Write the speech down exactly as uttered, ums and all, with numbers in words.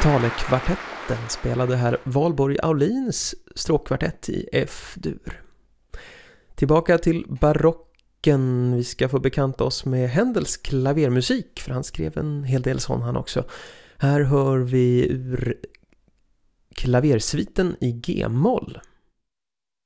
Talekvartetten spelade här Valborg Aulins stråkkvartett i F-dur. Tillbaka till barocken. Vi ska få bekanta oss med Händels klavermusik, för han skrev en hel del sån han också. Här hör vi ur klaversviten i G-moll.